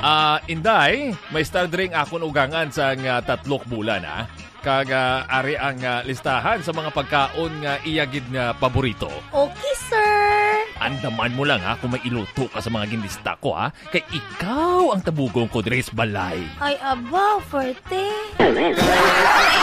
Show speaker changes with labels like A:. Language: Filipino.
A: Inday, may star drink akong ugangan sa nga 3 bulan, ha? Kag ari ang listahan sa mga pagkaon nga iyagid nga paborito.
B: Okay, sir.
A: Andaman mo lang, ha, kung may iluto ka sa mga ginlista ko, ha? Kay ikaw ang tabugong ko, Dres Balay.
B: Ay, aba, forte.